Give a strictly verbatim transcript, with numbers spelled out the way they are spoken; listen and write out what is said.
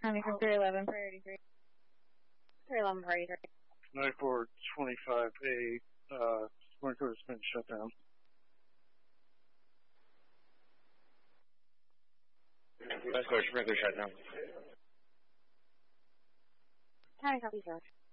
Coming from three eleven, priority three. three eleven, priority three. ninety-four twenty-five A, uh, sprinkler's been shut down. Let's go, sprinkler shut down. County copy, George.